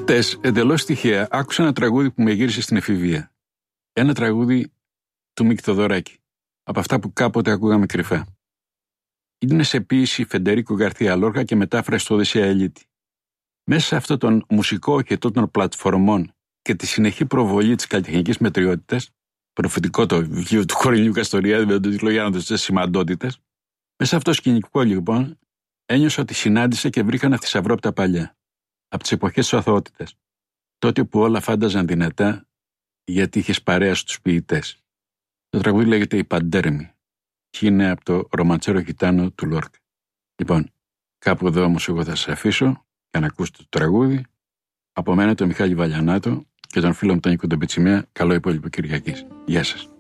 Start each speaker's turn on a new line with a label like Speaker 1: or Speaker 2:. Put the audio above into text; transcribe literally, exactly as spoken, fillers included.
Speaker 1: Χτες, εντελώς τυχαία, άκουσα ένα τραγούδι που με γύρισε στην εφηβεία. Ένα τραγούδι του Μίκη Θοδωράκη. Από αυτά που κάποτε ακούγαμε κρυφά. Είναι σε ποίηση Φεντερίκο Γκαρθία Λόρκα και μετάφραση του Οδυσσέα Ελίτη. Μέσα σε αυτόν τον μουσικό οχετό των πλατφορμών και τη συνεχή προβολή της καλλιτεχνικής μετριότητας, προφητικό το βιβλίο του Κορνηλίου Καστοριάδη με τον τίτλο «Γιάννατος στις σημαντότητες», μέσα σε αυτό το σκηνικό λοιπόν ένιωσα ότι συνάντησα και βρήκα ένα θησαυρό από τα παλιά, από τις εποχές της αθωότητας, τότε που όλα φάνταζαν δυνατά γιατί είχες παρέα στους ποιητές. Το τραγούδι λέγεται «Η Παντέρμη» και είναι από το Ρομαντσέρο Γιτάνο του Λόρκα. Λοιπόν, κάπου εδώ όμως εγώ θα σας αφήσω για να ακούσετε το τραγούδι. Από μένα τον Μιχάλη Βαλιανάτο και τον φίλο μου τον Νίκο τον Πιτσιμέα. Καλό υπόλοιπο Κυριακής. Γεια σας.